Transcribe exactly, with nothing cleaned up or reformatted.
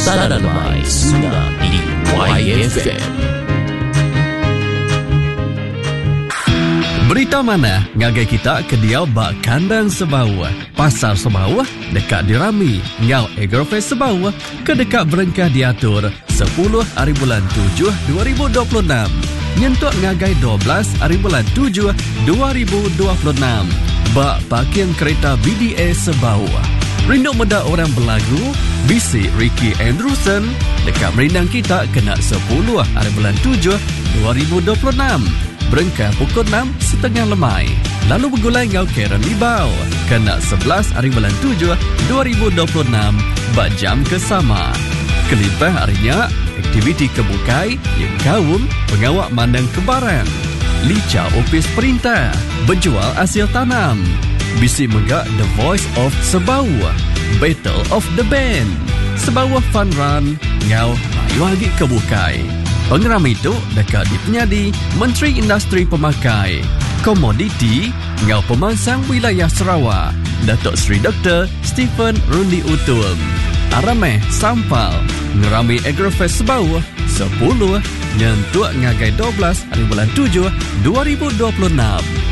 Salamai Sungai di Y F M. Berita mana ngagai kita ke dia bak kandang Sebawah. Pasar Sebawah dekat dirami. Ngau Agrofest Sebawah ke dekat berengkah diatur sepuluh hari bulan tujuh dua ribu dua puluh enam. Nyentuk ngagai dua belas hari bulan tujuh dua ribu dua puluh enam. Bak parking kereta B D A Sebawah. Rindu muda orang berlagu, bisi Ricky Andrewson dekat merindang kita kena sepuluh hari bulan tujuh dua ribu dua puluh enam. Berengkah pukul enam setengah lemai. Lalu bergulai ngau Karen Libau kena sebelas hari bulan tujuh dua ribu dua puluh enam bak jam kesama. Kelipah harinya aktiviti kebukai yang kaum pengawak mandang kebaran. Lica ofis perintah berjual hasil tanam. Bisi megak The Voice of Sebawah, Battle of the Band, Sebawah Fun Run ngau mayu lagi kebukai. Pengeram itu dekat di penyadi Menteri Industri Pemakai, Komoditi ngau pemangsang wilayah Sarawak, Datuk Seri Doktor Stephen Rundi Utul. Arameh Sampal ngerami Agrofest Sebawah sepuluh nyentuk ngagai dua belas hari bulan tujuh dua ribu dua puluh enam.